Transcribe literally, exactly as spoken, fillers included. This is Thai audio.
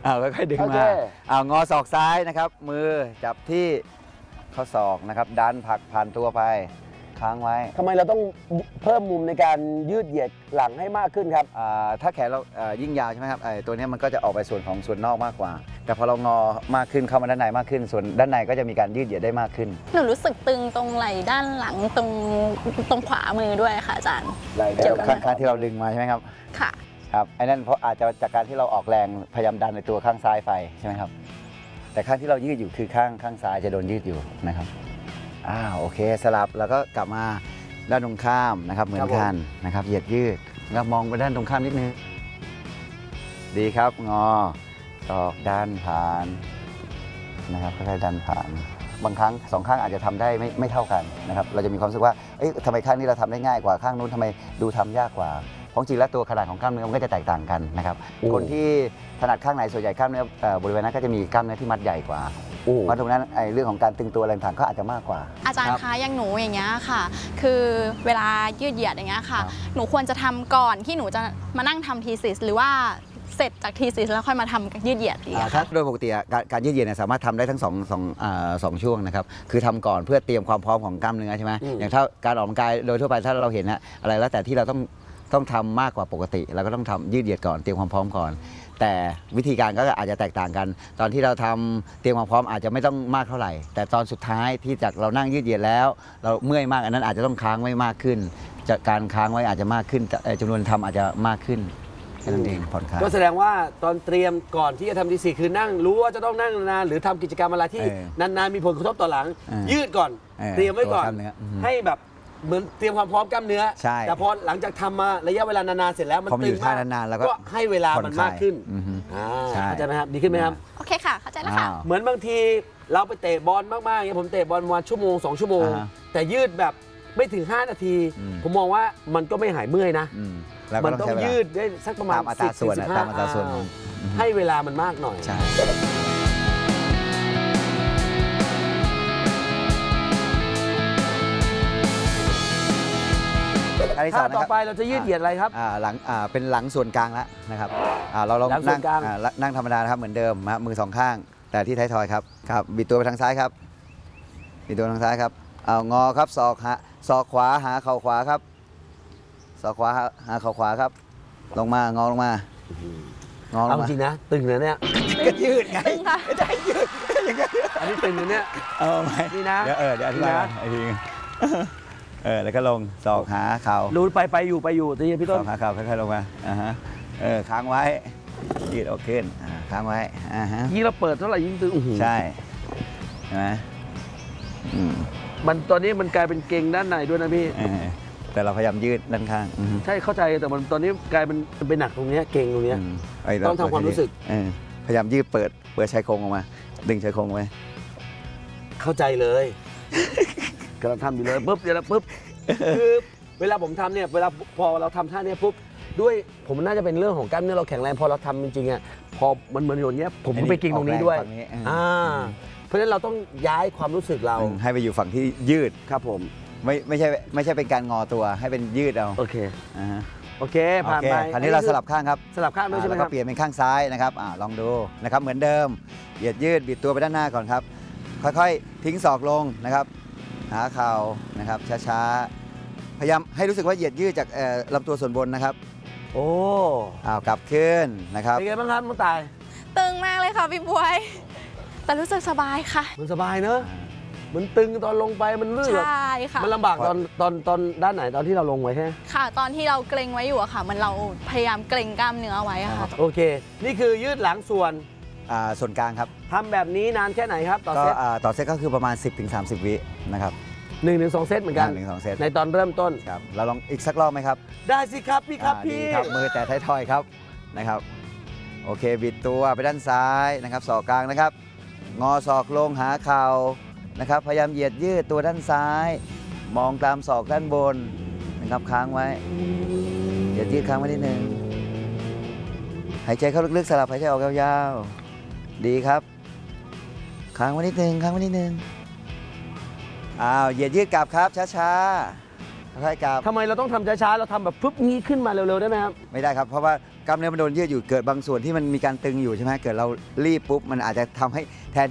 เอาค่อยๆดึงมาเอางอศอกซ้ายนะครับมือจับที่ข้อศอกนะครับดันผลักผ่านตัวไปค้างไว้ทำไมเราต้องเพิ่มมุมในการยืดเหยียดหลังให้มากขึ้นครับถ้าแขนเรายิ่งยาวใช่ไหมครับตัวนี้มันก็จะออกไปส่วนของส่วนนอกมากกว่าแต่พอเรางอมากขึ้นเข้ามาด้านในมากขึ้นส่วนด้านในก็จะมีการยืดเหยียดได้มากขึ้นหนูรู้สึกตึงตรงไหล่ด้านหลังตรงตรงขวามือด้วยค่ะอาจารย์เกี่ยวกับข้างที่เราดึงมาใช่ไหมครับค่ะครับไอ้นั่นเพราะอาจจะจากการที่เราออกแรงพยายามดันในตัวข้างซ้ายไปใช่ไหมครับแต่ข้างที่เรายืดอยู่คือข้างข้างซ้ายจะโดนยืดอยู่นะครับอ้าวโอเคสลับแล้วก็กลับมาด้านตรงข้ามนะครับเหมือนกันนะครับเหยียดยืดแล้วมองไปด้านตรงข้ามนิดนึงดีครับงอศอกดันผ่านนะครับค่อยๆดันผ่านบางครั้งสองข้างอาจจะทำได้ไม่ไม่เท่ากันนะครับเราจะมีความรู้สึกว่าเอ๊ะทำไมข้างนี้เราทำได้ง่ายกว่าข้างนู้นทำไมดูทำยากกว่าของจริงแล้วตัวขนาดของกล้ามเนื้อมันก็จะแตกต่างกันนะครับคนที่ถนัดข้างไหนส่วนใหญ่กล้ามเนื้อบริเวณนั้นก็จะมีกล้ามเนื้อที่มัดใหญ่กว่าเพราะตรงนั้นไอ้เรื่องของการตึงตัวอะไรต่างๆก็อาจจะมากกว่าอาจารย์คะอย่างหนูอย่างเงี้ยค่ะคือเวลายืดเหยียดอย่างเงี้ยค่ะหนูควรจะทำก่อนที่หนูจะมานั่งทำทีซิสหรือว่าเสร็จจากทีซิสแล้วค่อยมาทำยืดเหยียดดีค่ะโดยปกติการยืดเหยียดสามารถทำได้ทั้งสองสองสองช่วงนะครับคือทำก่อนเพื่อเตรียมความพร้อมของกล้ามเนื้อใช่ไหมอย่างถ้าการออกกำลังกายโดยทั่วไปถ้าเราเห็นอะไรแล้วแต่ที่เราต้องต้องทำมากกว่าปกติเราก็ต้องทำยืดเหยียดก่อนเตรียมความพร้อมก่อนแต่วิธีการก็อาจจะแตกต่างกันตอนที่เราทำเตรียมความพร้อมอาจจะไม่ต้องมากเท่าไหร่แต่ตอนสุดท้ายที่จากเรานั่งยืดเหยียดแล้วเราเมื่อยมากอันนั้นอาจจะต้องค้างไว้มากขึ้นจากการค้างไว้อาจจะมากขึ้นจำนวนทำอาจจะมากขึ้นแค่นั้นเองผ่อนคลายก็แสดงว่าตอนเตรียมก่อนที่จะทำทีสี่คือนั่งรู้ว่าจะต้องนั่งนานหรือทำกิจกรรมอะไรที่นานๆมีผลกระทบต่อหลังยืดก่อนเตรียมไว้ก่อนให้แบบเหมือนเตรียมความพร้อมกล้ามเนื้อแต่พอหลังจากทำมาระยะเวลานานๆเสร็จแล้วมันตึงมากก็ให้เวลามันมากขึ้นเข้าใจไหมครับดีขึ้นไหมครับโอเคค่ะเข้าใจแล้วค่ะเหมือนบางทีเราไปเตะบอลมากๆอย่างผมเตะบอลวันชั่วโมงสองชั่วโมงแต่ยืดแบบไม่ถึงห้านาทีผมมองว่ามันก็ไม่หายเมื่อยนะมันต้องยืดได้สักประมาณสิบ สิบห้าให้เวลามันมากหน่อยท่าต่อไปเราจะยืดเหยียดอะไรครับหลังเป็นหลังส่วนกลางแล้วนะครับเราลองนั่งนั่งธรรมดานะครับเหมือนเดิมมือสองข้างแต่ที่ท้ายทอยครับครับบิดตัวไปทางซ้ายครับบิดตัวทางซ้ายครับเอางอครับศอกหาศอกขวาหาเข่าขวาครับศอกขวาหาเข่าขวาครับลงมางอลงมางอลงมาจริงนะตึงเลยเนี่ยก็ยืดไงจะยืดอันนี้ตึงเลยเนี่ยเออไม่นี่นะเดี๋ยวเออเดี๋ยวอธิบายไอ้ทีเออแล้วก็ลงศอกหาเข่ารูดไปไปอยู่ไปอยู่ตีพี่ต้นศอกหาเข่าค่อยๆลงมาอ่าฮะเออค้างไว้ยืดออกขึ้นค้างไว้อ่าฮะยิ่งเราเปิดเท่าไหร่ยิ่งตึงใช่ใช่ไหมมันตอนนี้มันกลายเป็นเกร็งด้านในด้วยนะพี่แต่เราพยายามยืดด้านข้างใช่เข้าใจแต่มันตอนนี้กลายเป็นเป็นหนักตรงนี้เกร็งตรงนี้ต้องทำความรู้สึกพยายามยืดเปิดเปิดชายโครงออกมาดึงชายโครงไว้เข้าใจเลยกำลังทำอยู่เลยปุ๊บเดี๋ยวปุ๊บคือเวลาผมทำเนี่ยเวลาพอเราทำท่านี้ปุ๊บด้วยผมน่าจะเป็นเรื่องของกล้ามเนื้อเราแข็งแรงพอเราทำจริงๆอ่ะพอมันเหมือนอย่างเงี้ยผมไปเกร็งตรงนี้ด้วยอ่าเพราะฉะนั้นเราต้องย้ายความรู้สึกเราให้ไปอยู่ฝั่งที่ยืดครับผมไม่ไม่ใช่ไม่ใช่เป็นการงอตัวให้เป็นยืดเอาโอเคอ่าโอเคผ่านไปคราวนี้เราสลับข้างครับสลับข้างด้วยใช่ไหมครับแล้วก็เปลี่ยนเป็นข้างซ้ายนะครับอ่าลองดูนะครับเหมือนเดิมเหยียดยืดบิดตัวไปด้านหน้าก่อนครับค่อยๆทิ้งศอกลงนะครับหาเข่านะครับช้าๆพยายามให้รู้สึกว่าเหยียดยืดจากลำตัวส่วนบนนะครับโอ้อ้าวกลับขึ้นนะครับเป็นไงบ้างครับมุ้งตายตึงมากเลยค่ะพี่บวยแต่รู้สึกสบายค่ะมันสบายเนอะมันตึงตอนลงไปมันลื่นใช่ค่ะมันลำบากตอนตอนตอนด้านไหนตอนที่เราลงไว้ใช่ค่ะตอนที่เราเกรงไว้อยู่อะค่ะมันเราพยายามเกรงกล้ามเนื้อไว้ค่ะโอเคนี่คือยืดหลังส่วนส่วนกลางครับทำแบบนี้นานแค่ไหนครับต่อเซตต่อเซตก็คือประมาณ สิบถึงสามสิบ วินะครับหนึ่งถึงสองเซตเหมือนกันหนึ่งถึงสองเซตในตอนเริ่มต้นครับเราลองอีกสักรอบไหมครับได้สิครับพี่ครับพี่ครับมือแต่ท้ายทอยครับนะครับโอเคบิดตัวไปด้านซ้ายนะครับศอกกลางนะครับงอศอกลงหาเข่านะครับพยายามเหยียดยืดตัวด้านซ้ายมองตามศอกด้านบนนะครับค้างไว้เหยียดยืดค้างไว้นิดนึงหายใจเข้าลึกๆสลับหายใจออกยาวๆดีครับค้างไว้นิดนึงค้างไว้นิดนึงอ้าวเหยียดยืดกลับครับช้าๆค่อยๆกลับทำไมเราต้องทำช้าๆเราทำแบบปุ๊บงี้ขึ้นมาเร็วๆได้ไหมครับไม่ได้ครับเพราะว่ากล้ามเนื้อมันโดนยืดอยู่เกิดบางส่วนที่มันมีการตึงอยู่ใช่ไหมเกิดเรารีบปุ๊บมันอาจจะทำให้แทน